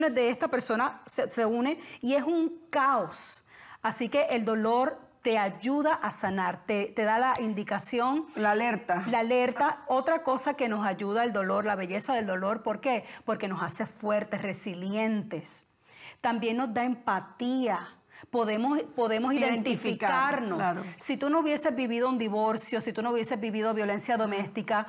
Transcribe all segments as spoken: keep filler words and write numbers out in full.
de esta persona se, se une y es un caos. Así que el dolor te ayuda a sanar, te, te da la indicación. La alerta. La alerta. Otra cosa que nos ayuda el dolor, la belleza del dolor, ¿por qué? Porque nos hace fuertes, resilientes. También nos da empatía. Podemos, podemos Identificar, identificarnos. claro. Si tú no hubieses vivido un divorcio, si tú no hubieses vivido violencia doméstica,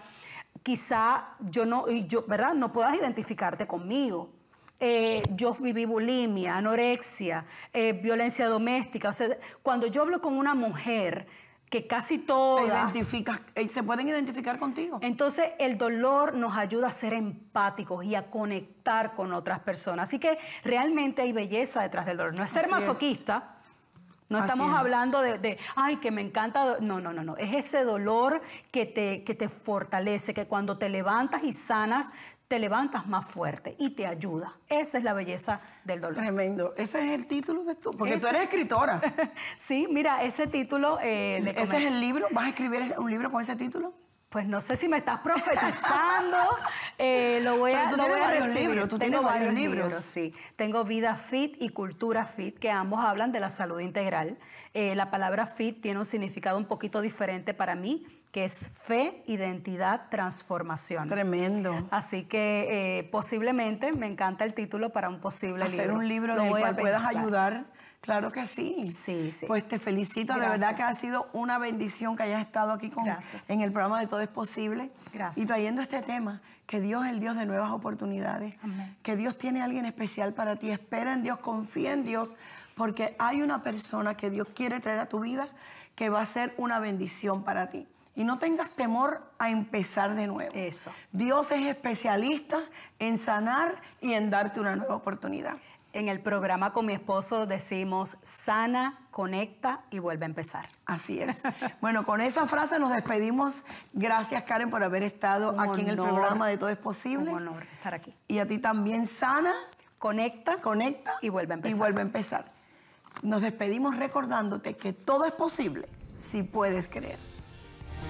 quizá yo no, yo, ¿verdad? No puedas identificarte conmigo. Eh, yo viví bulimia, anorexia, eh, violencia doméstica. O sea, cuando yo hablo con una mujer, que casi todas... se pueden identificar contigo. Entonces, el dolor nos ayuda a ser empáticos y a conectar con otras personas. Así que realmente hay belleza detrás del dolor. No es ser Así masoquista. Es. No Así estamos es. hablando de, de, ay, que me encanta. No, no, no, no. Es ese dolor que te, que te fortalece, que cuando te levantas y sanas, te levantas más fuerte y te ayuda. Esa es la belleza del dolor. Tremendo. Ese es el título de tu... Porque Ese... tú eres escritora. Sí, mira, ese título... Eh, le ¿Ese es el libro? ¿Vas a escribir un libro con ese título? Pues no sé si me estás profetizando. eh, lo voy a, Pero tú lo tienes voy a varios recibir. libros. Tú Tengo tienes varios varios libros. libros, sí. Tengo Vida Fit y Cultura Fit, que ambos hablan de la salud integral. Eh, la palabra fit tiene un significado un poquito diferente para mí, que es fe, identidad, transformación. Tremendo. Así que eh, posiblemente me encanta el título para un posible Hacer libro. un libro Lo del voy a cual puedas pensar. ayudar. Claro que sí. Sí, sí. Pues te felicito. Gracias. De verdad que ha sido una bendición que hayas estado aquí con, en el programa de Todo es Posible. Gracias. Y trayendo este tema, que Dios es el Dios de nuevas oportunidades. Amén. Que Dios tiene a alguien especial para ti. Espera en Dios, confía en Dios, porque hay una persona que Dios quiere traer a tu vida que va a ser una bendición para ti. Y no tengas temor a empezar de nuevo. Eso. Dios es especialista en sanar y en darte una nueva oportunidad. En el programa con mi esposo decimos sana, conecta y vuelve a empezar. Así es. Bueno, con esa frase nos despedimos. Gracias, Karen, por haber estado Un aquí en el honor. programa de Todo es Posible. Un honor estar aquí. Y a ti también, sana, Conecta, conecta y vuelve a empezar. Y vuelve a empezar. Nos despedimos recordándote que todo es posible si puedes creer.